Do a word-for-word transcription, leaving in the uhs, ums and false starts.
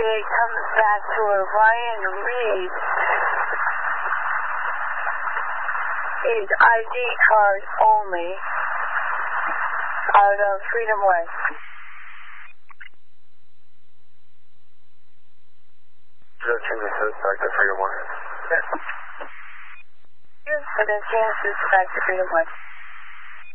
it comes back to a Ryan Reed is I D card only out of Freedom Way. zero two Missus back to Freedom Way. Yes. And then change this back to Freedom Way.